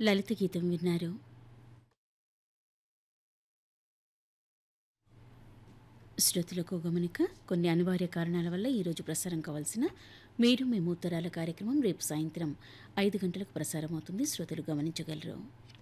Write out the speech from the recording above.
లలిత గీతం విన్నారు. శ్రోతలకు గమనిక, కొన్ని అనివార్య కారణాల వల్ల ఈరోజు ప్రసారం కావాల్సిన మీరు మేము ఉత్తరాల కార్యక్రమం రేపు సాయంత్రం 5 గంటలకు ప్రసారం అవుతుంది. శ్రోతలు గమనించగలరు.